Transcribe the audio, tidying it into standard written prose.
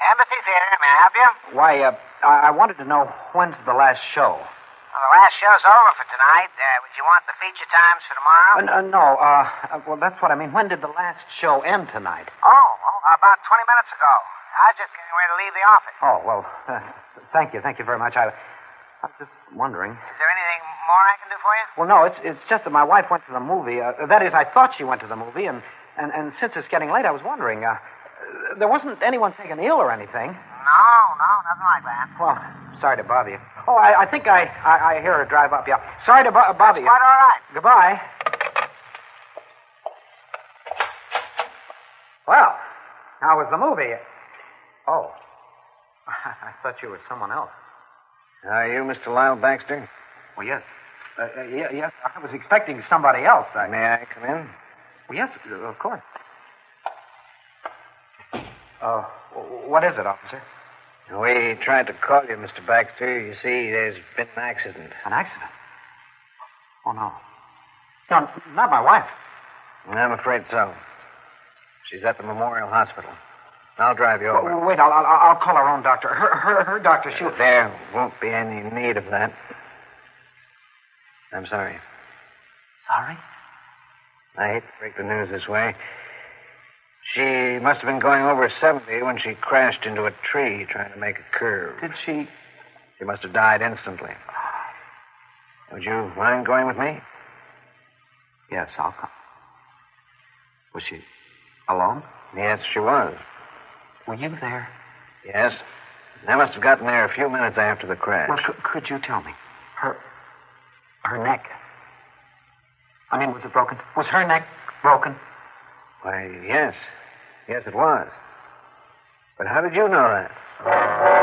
Embassy Theater, may I help you? Why, I wanted to know when's the last show. Well, the last show's over for tonight. Would you want the feature times for tomorrow? No, well, that's what I mean. When did the last show end tonight? About 20 minutes ago. I was just getting ready to leave the office. Oh, well, thank you very much. I was just wondering. Is there anything more I can do for you? Well, no, it's just that my wife went to the movie. That is, I thought she went to the movie, and since it's getting late, I was wondering. There wasn't anyone taken ill or anything. No, nothing like that. Well, sorry to bother you. Oh, I think I hear her drive up, yeah. Sorry to bother you. Quite all right. Goodbye. Well, how was the movie? Oh. I thought you were someone else. Are you Mr. Lyle Baxter? Well, yes. Yes, I was expecting somebody else. May I come in? Well, yes, of course. What is it, officer? We tried to call you, Mr. Baxter. You see, there's been an accident. An accident? Oh, no. No, not my wife. I'm afraid so. She's at the Memorial Hospital. I'll drive you over. Wait, I'll call her own doctor. Her doctor, she'll... There won't be any need of that. I'm sorry. Sorry? I hate to break the news this way. She must have been going over 70 when she crashed into a tree trying to make a curve. Did she? She must have died instantly. Would you mind going with me? Yes, I'll come. Was she alone? Yes, she was. Were you there? Yes. I must have gotten there a few minutes after the crash. Well, could you tell me? Her neck. I mean, was it broken? Was her neck broken? Why, yes. Yes, it was. But how did you know that?